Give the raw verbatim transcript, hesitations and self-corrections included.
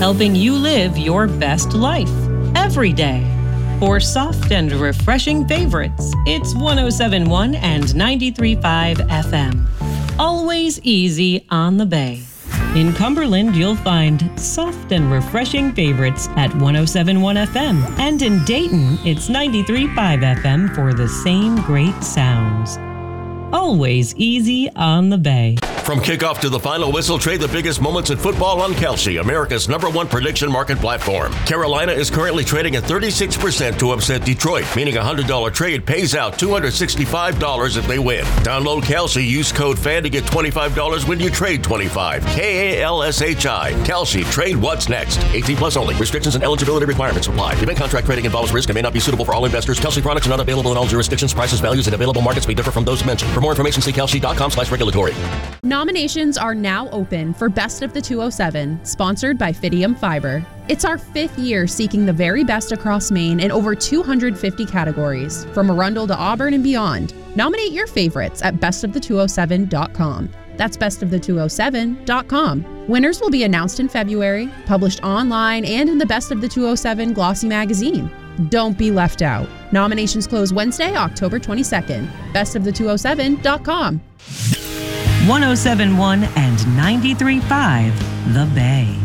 helping you live your best life every day. For soft and refreshing favorites, it's one oh seven point one and ninety-three point five F M. Always easy on the Bay. In Cumberland, you'll find soft and refreshing favorites at one oh seven point one F M. And in Dayton, it's ninety-three point five F M for the same great sounds. Always easy on the Bay. From kickoff to the final whistle, trade the biggest moments in football on Kalshi, America's number one prediction market platform. Carolina is currently trading at thirty-six percent to upset Detroit, meaning a one hundred dollars trade pays out two hundred sixty-five dollars if they win. Download Kalshi, use code FAN to get twenty-five dollars when you trade twenty-five dollars. K A L S H I. Kalshi, trade what's next. eighteen plus only. Restrictions and eligibility requirements apply. Event contract trading involves risk and may not be suitable for all investors. Kalshi products are not available in all jurisdictions. Prices, values, and available markets may differ from those mentioned. For more information, see kalshi.com slash regulatory. Nominations are now open for Best of the two oh seven, sponsored by Fidium Fiber. It's our fifth year seeking the very best across Maine in over two hundred fifty categories, from Arundel to Auburn and beyond. Nominate your favorites at best of the two oh seven dot com. That's best of the two oh seven dot com. Winners will be announced in February, published online and in the Best of the two oh seven glossy magazine. Don't be left out. Nominations close Wednesday, October twenty-second. best of the two oh seven dot com. one oh seven point one and ninety-three point five The Bay.